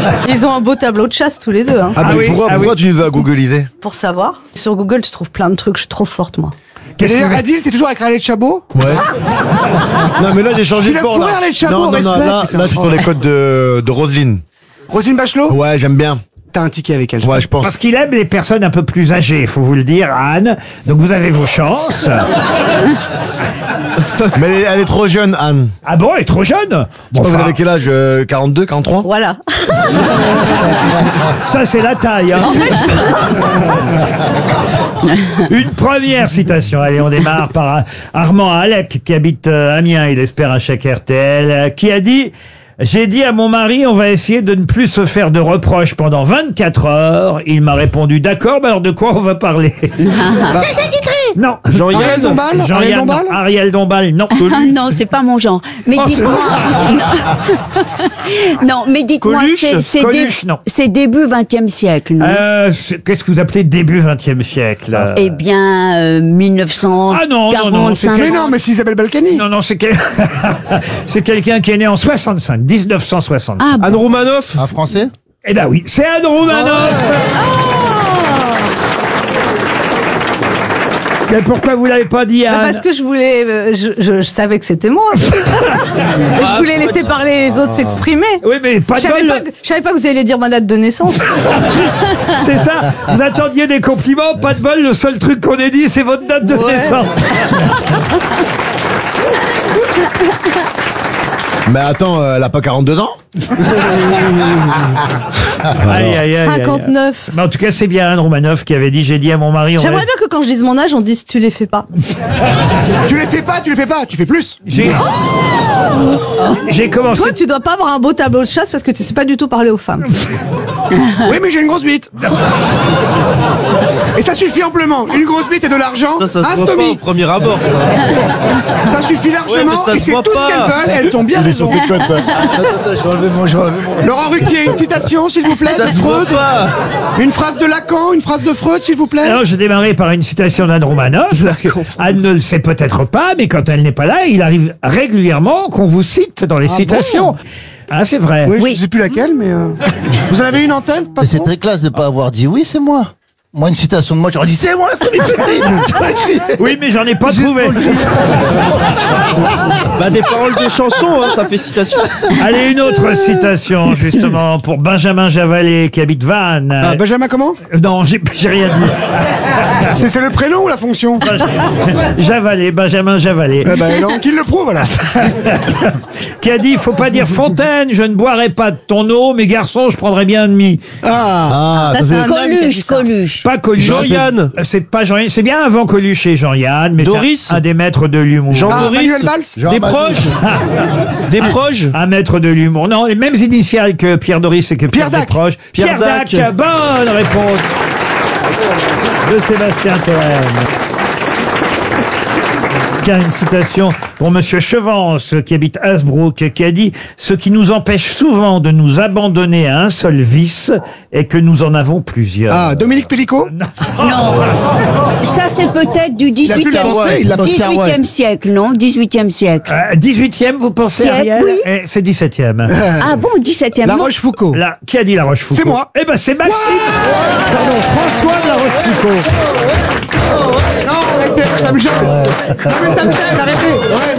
Ils ont un beau tableau de chasse tous les deux. Hein. Ah, mais pourquoi tu nous as googlisé? Pour savoir. Sur Google, tu trouves plein de trucs. Je suis trop forte, moi. D'ailleurs, Adil, t'es toujours avec Raleigh de Chabot? Ouais. Non, mais là, j'ai changé de bord, là. Raleigh de Chabot, Non, respect. là, je suis sur les codes de Roselyne. Roselyne Bachelot? Ouais, j'aime bien. T'as un ticket avec elle. Ouais, je pense. Parce qu'il aime les personnes un peu plus âgées, faut vous le dire, Anne. Donc vous avez vos chances. Mais elle est trop jeune, Anne. Ah bon, elle est trop jeune? Bon, Vous enfin, avez quel âge? 42, 43? Voilà. ça c'est la taille. Hein. Une première citation. Allez, on démarre par Armand Alec, qui habite Amiens. Il espère un chèque RTL, qui a dit... J'ai dit à mon mari, on va essayer de ne plus se faire de reproches pendant 24 heures. Il m'a répondu, d'accord, mais alors de quoi on va parler? Sacha Guitry. Non. Ariel Dombal? Ariel Dombal? Ariel Dombal, non. Ah non, c'est pas mon genre. Mais dites-moi. Non, mais dites-moi, Coluche, non. c'est début 20e siècle, non? Qu'est-ce que vous appelez début 20e siècle? Eh bien, 1945. Ah non, Mais non, mais c'est Isabelle Balkany. Non, c'est quelqu'un qui est né en 65, 1965. Ah, Anne Roumanoff? Un Français? Eh ben oui, c'est Anne Roumanoff. Mais pourquoi vous l'avez pas dit, Anne? Parce que je voulais, je savais que c'était moi. Je voulais laisser parler les autres s'exprimer. Oui, mais pas Je de savais bol. je savais pas que vous alliez dire ma date de naissance. C'est ça. Vous attendiez des compliments, pas de bol. Le seul truc qu'on ait dit, c'est votre date de naissance. Mais attends, elle a pas 42 ans? Aïe, aïe, aïe, 59. Mais en tout cas, c'est bien Anne Roumanoff qui avait dit, j'ai dit à mon mari... J'aimerais bien que quand je dise mon âge, on dise tu les fais pas. Tu les fais pas, tu fais plus. J'ai commencé... Toi, tu dois pas avoir un beau tableau de chasse parce que tu sais pas du tout parler aux femmes. Oui, mais j'ai une grosse bite. Et ça suffit amplement. Une grosse bite et de l'argent. Ça se un voit pas stomie. au premier abord. Ça suffit largement. Ouais, mais ça et se c'est voit tout ce pas. qu'elles veulent. Elles ont bien raison. Attends, je vais enlever mon. Laurent Ruquier, une citation, s'il vous plaît, Ça de se voit Freud. pas. Une phrase de Lacan, une phrase de Freud, s'il vous plaît. Alors, je démarrais par une citation d'Anne Roumanoff, parce que Anne ne le sait peut-être pas, mais quand elle n'est pas là, il arrive régulièrement qu'on vous cite dans les citations. Ah, c'est vrai. Oui, je sais plus laquelle, mais vous en avez une en tête, Mais c'est patron? très classe de pas avoir dit oui, c'est moi. Moi, une citation de moi, j'aurais dit c'est moi, c'est Oui, mais j'en ai pas trouvé. Bah des paroles de chansons, hein, ça fait citation. Allez, une autre citation, justement, pour Benjamin Javalet, qui habite Vannes. Ah, Benjamin comment? Non, j'ai rien dit. C'est le prénom ou la fonction? Javalet, Benjamin Javalet. Eh ben, donc, il le prouve, voilà. Qui a dit, faut pas dire Fontaine, je ne boirai pas de ton eau, mes garçons, je prendrai bien un demi. Ah, Ça, c'est un homme qui a dit Coluche, ça. Coluche. Pas Coluche. Jean-Yann. C'est pas Jean-Yann, c'est bien avant Coluche et Jean-Yann, mais Doris. c'est un des maîtres de l'humour. Jean-Maurice. Manuel Valls? Des proches. Des proches. Un maître de l'humour. Non, les mêmes initiales que Pierre Doris et que Pierre Pierre Dac. Desproges. Pierre Dac. Bonne réponse de Sébastien Toen. Tiens, une citation pour Monsieur Chevance, qui habite Hasbrook, qui a dit « Ce qui nous empêche souvent de nous abandonner à un seul vice est que nous en avons plusieurs. Ah, Dominique Pellicot? Non. Ça, c'est peut-être du a plus le 18e, français, il l'a pas 18e siècle, non? 18e siècle. 18e, vous pensez, Siècle, Ariel? oui. Eh, c'est 17e. Ah bon, 17e. La non. Rochefoucauld. Là, qui a dit La Rochefoucauld? C'est moi. Eh ben, c'est Maxime. Pardon, François de La Rochefoucauld. Non, arrêtez, ça me gêne. Non, mais ça me gêne, arrêtez.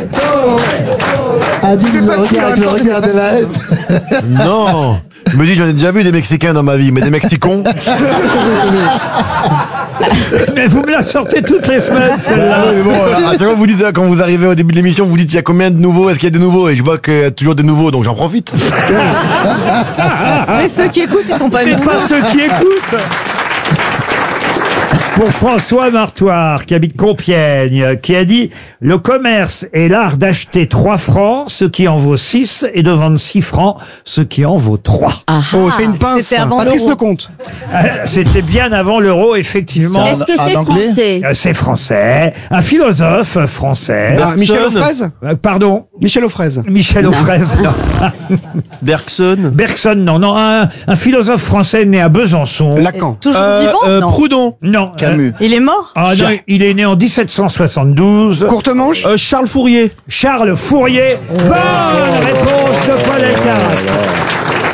Adil, C'est le pas sûr, regard, le attends, regard de la haine. non. Je me dis, j'en ai déjà vu des Mexicains dans ma vie, mais des Mexicons. Mais vous me la sortez toutes les semaines, celle-là. Mais bon, à chaque fois, vous dites, quand vous arrivez au début de l'émission, vous dites, il y a combien de nouveaux? Est-ce qu'il y a de nouveaux? Et je vois qu'il y a toujours de nouveaux, donc j'en profite. Mais ceux qui écoutent, ils sont pas C'est nouveaux. pas ceux qui écoutent. Pour François Martoire, qui habite Compiègne, qui a dit « Le commerce est l'art d'acheter 3 francs, ce qui en vaut 6, et de vendre 6 francs, ce qui en vaut 3. Oh, c'est une pince. C'était avant Patrice l'euro. Lecomte. C'était bien avant l'euro, effectivement. Est-ce que c'est en anglais français? C'est français. Un philosophe français. Ah, Michel Offrez? Pardon, Michel Offrez. Michel Offrez. non. Bergson. Bergson, non. Non, un philosophe français né à Besançon. Lacan. Toujours vivant? Non. Proudhon. Non. Camus. Il est mort? Ah non, il est né en 1772. Courte manche. Charles Fourier. Charles Fourier. Bonne réponse de Paul Elkarat.